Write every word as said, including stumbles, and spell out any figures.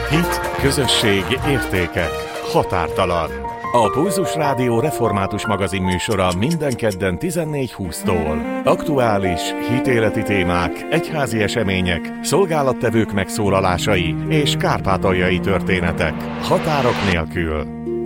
Hit, közösség, értékek, határtalan. A Pulzus Rádió református magazin műsora minden kedden tizennégy húsztól. Aktuális, hitéleti témák, egyházi események, szolgálattevők megszólalásai és kárpátaljai történetek. Határok nélkül.